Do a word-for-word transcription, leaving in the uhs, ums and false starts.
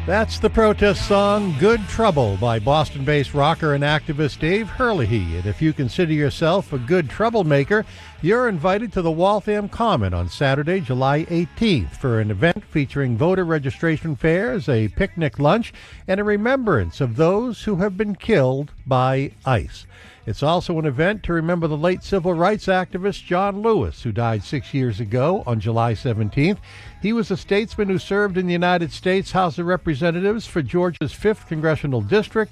That's the protest song Good Trouble by Boston-based rocker and activist Dave Herlihy. And if you consider yourself a good troublemaker, you're invited to the Waltham Common on Saturday, July eighteenth for an event featuring voter registration fairs, a picnic lunch, and a remembrance of those who have been killed by ICE. It's also an event to remember the late civil rights activist John Lewis, who died six years ago on July seventeenth. He was a statesman who served in the United States House of Representatives for Georgia's fifth Congressional District